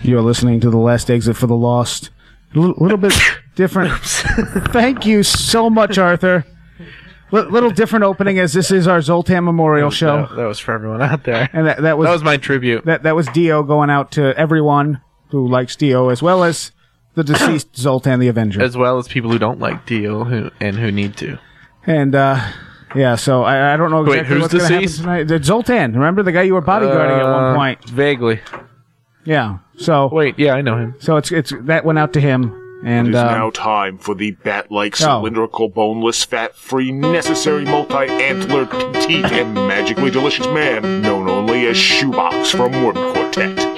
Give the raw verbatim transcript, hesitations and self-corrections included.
You're listening to The Last Exit for the Lost. A little, little bit different. Thank you so much, Arthur. L- little different opening, as this is our Zoltan Memorial Show. That, that was for everyone out there. And that, that was that was my tribute. That that was Dio going out to everyone who likes Dio, as well as the deceased Zoltan the Avenger, as well as people who don't like Dio who and who need to. And uh, yeah, so I, I don't know exactly Wait, who's what's going to happen deceased? tonight. It's Zoltan, remember the guy you were bodyguarding uh, at one point? Vaguely. Yeah. So wait, yeah, I know him. So it's it's that went out to him. And, it is uh, now time for the bat-like, oh. cylindrical, boneless, fat-free, necessary, multi-antlered, petite, and magically delicious man known only as Shoebox from Word Quartet.